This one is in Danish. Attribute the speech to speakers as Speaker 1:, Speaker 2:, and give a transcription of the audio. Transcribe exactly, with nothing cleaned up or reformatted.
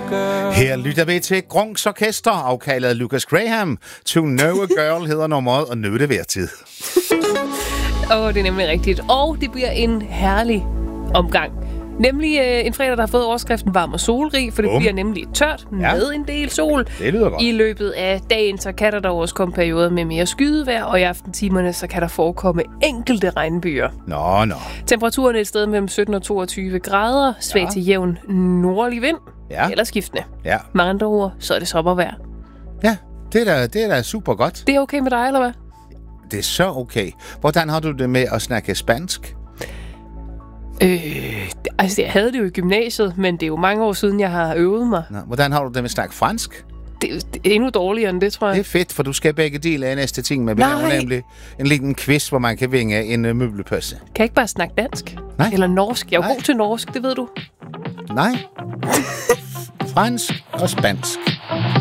Speaker 1: girl.
Speaker 2: Her lytter vi til Grunks Orkester, afkaldet Lucas Graham. To Know a Girl hedder nummeret, og nu er det hver tid.
Speaker 3: Åh, oh, det er nemlig rigtigt. Og det bliver en herlig omgang. Nemlig øh, en fredag, der har fået overskriften varm og solrig, for det
Speaker 2: um.
Speaker 3: bliver nemlig tørt
Speaker 2: ja.
Speaker 3: med en del sol.
Speaker 2: Det lyder godt.
Speaker 3: I løbet af dagen, så kan der dog også komme perioder med mere skydevejr, og i aftentimerne, så kan der forekomme enkelte regnbyer.
Speaker 2: Nå, nå.
Speaker 3: Temperaturen er et sted mellem sytten og toogtyve grader, svag ja. til jævn nordlig vind,
Speaker 2: ja.
Speaker 3: eller skiftende.
Speaker 2: Ja.
Speaker 3: Med andre ord, så er det sommervejr.
Speaker 2: Ja, det er da, det er da super godt.
Speaker 3: Det er okay med dig, eller hvad?
Speaker 2: Det er så okay. Hvordan har du det med at snakke spansk?
Speaker 3: Øh, altså, jeg havde det jo i gymnasiet, men det er jo mange år siden, jeg har øvet mig.
Speaker 2: Nå, hvordan har du det med at snakke fransk?
Speaker 3: Det, det er endnu dårligere end det, tror jeg.
Speaker 2: Det er fedt, for du skal begge dele af næste ting med. Vi har nemlig en liten quiz, hvor man kan vinge en uh, møblepøsse.
Speaker 3: Kan jeg ikke bare snakke dansk?
Speaker 2: Nej.
Speaker 3: Eller norsk? Jeg er jo
Speaker 2: Nej.
Speaker 3: god til norsk, det ved du.
Speaker 2: Nej. Fransk og spansk.